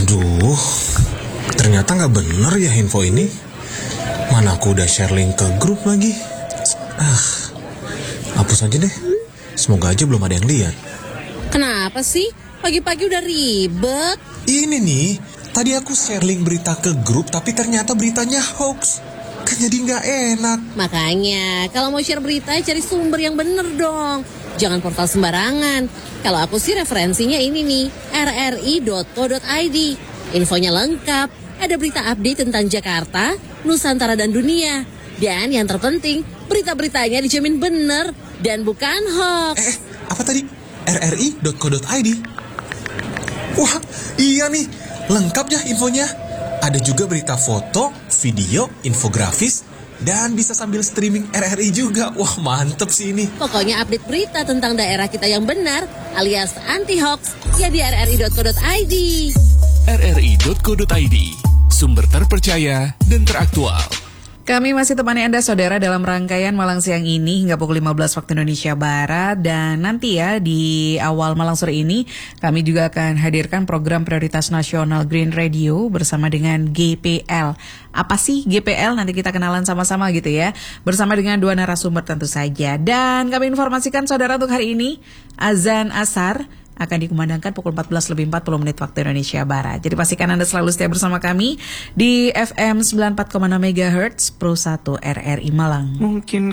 Aduh, ternyata nggak bener ya info ini. Mana aku udah share link ke grup lagi. Hapus aja deh. Semoga aja belum ada yang lihat. Kenapa sih? Pagi-pagi udah ribet. Ini nih, tadi aku share link berita ke grup, tapi ternyata beritanya hoax. Kan jadi nggak enak. Makanya, kalau mau share berita, cari sumber yang bener dong. Jangan portal sembarangan. Kalau aku sih referensinya ini nih, rri.co.id. Infonya lengkap, ada berita update tentang Jakarta, Nusantara dan dunia. Dan yang terpenting, berita-beritanya dijamin bener dan bukan hoax. Apa tadi? rri.co.id? Wah, iya nih, lengkap ya infonya. Ada juga berita foto, video, infografis, dan bisa sambil streaming RRI juga. Wah, mantep sih ini. Pokoknya update berita tentang daerah kita yang benar, alias anti-hoax, ya di rri.co.id. rri.co.id, sumber terpercaya dan teraktual. Kami masih temani Anda saudara dalam rangkaian Malang Siang ini hingga pukul 15 waktu Indonesia Barat. Dan nanti ya di awal Malang Sore ini kami juga akan hadirkan program prioritas nasional Green Radio bersama dengan GPL. Apa sih GPL? Nanti kita kenalan sama-sama gitu ya. Bersama dengan dua narasumber tentu saja. Dan kami informasikan saudara untuk hari ini azan asar akan dikumandangkan pukul 14:40 waktu Indonesia Barat. Jadi pastikan Anda selalu setia bersama kami di FM 94,6 MHz Pro 1 RRI Malang. Mungkin